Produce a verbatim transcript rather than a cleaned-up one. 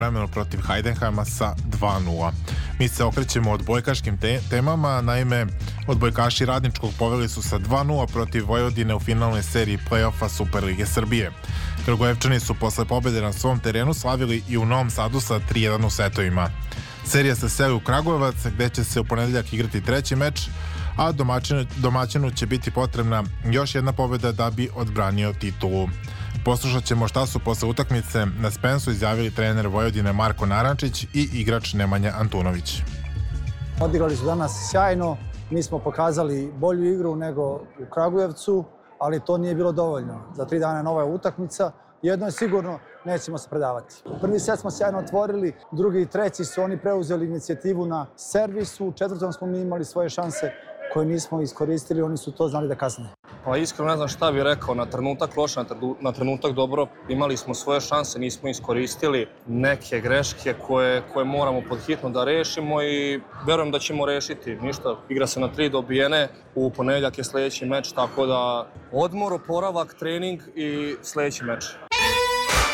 vremenu protiv Heidenheima sa dva nula. Mi se okrećemo odbojkaškim te temama, naime, odbojkaši Radničkog poveli su sa dva nula protiv Vojvodine u finalnoj seriji play-offa Superlige Srbije. Kragujevčani su posle pobede na svom terenu slavili i u Novom Sadu sa tri jedan u setovima. Serija se seli u Kragujevac, gde će se u ponedeljak igrati treći meč, a domaćinu, domaćinu će biti potrebna još jedna pobeda da bi odbranio titulu. Poslušat ćemo šta su posle utakmice na Spensu izjavili trener Vojvodine Marko Narančić i igrač Nemanja Antunović. Odigrali su danas sjajno, mi smo pokazali bolju igru nego u Kragujevcu, ali to nije bilo dovoljno. Za tri dana nova je utakmica, jedno je sigurno, nećemo se predavati. Prvi set smo sjajno otvorili, drugi i treći su oni preuzeli inicijativu na servisu, u četvrtom smo mi imali svoje šanse koje nismo iskoristili, oni su to znali da kasne. Pa iskreno ne znam šta bih rekao, na trenutak loše, na trenutak dobro, imali smo svoje šanse, nismo iskoristili neke greške koje, koje moramo podhitno da rešimo i verujem da ćemo rešiti. Ništa, igra se na tri dobijene, u ponedeljak je sledeći meč, tako da odmor, oporavak, trening i sledeći meč.